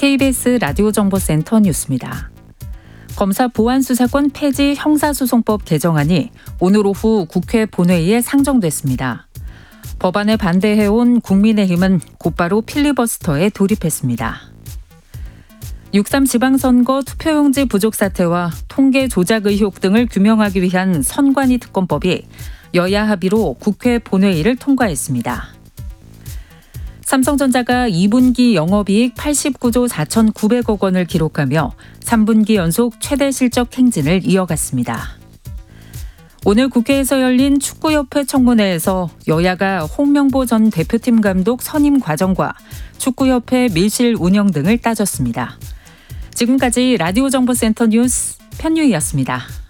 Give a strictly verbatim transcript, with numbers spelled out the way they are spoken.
케이비에스 라디오 정보센터 뉴스입니다. 검사 보안수사권 폐지 형사소송법 개정안이 오늘 오후 국회 본회의에 상정됐습니다. 법안에 반대해온 국민의힘은 곧바로 필리버스터에 돌입했습니다. 육삼 지방선거 투표용지 부족 사태와 통계 조작 의혹 등을 규명하기 위한 선관위 특검법이 여야 합의로 국회 본회의를 통과했습니다. 삼성전자가 이 분기 영업이익 팔십구조 사천구백억 원을 기록하며 삼 분기 연속 최대 실적 행진을 이어갔습니다. 오늘 국회에서 열린 축구협회 청문회에서 여야가 홍명보 전 대표팀 감독 선임 과정과 축구협회 밀실 운영 등을 따졌습니다. 지금까지 라디오 정보센터 뉴스 편유희였습니다.